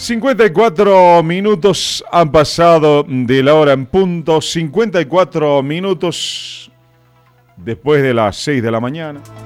54 minutos han pasado de la hora en punto. 54 minutos después de las 6 de la mañana.